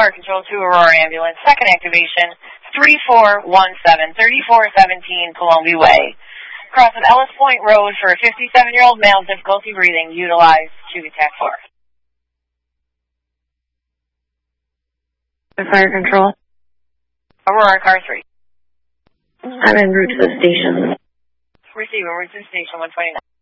Fire Control to Aurora Ambulance, second activation, 3417, Columbia Way. Cross at Ellis Point Road for a 57-year-old male, difficulty breathing, utilize Chewy Tac 4. Fire Control. Aurora, car 3. I'm en route to the station. Receiver, route to station 129.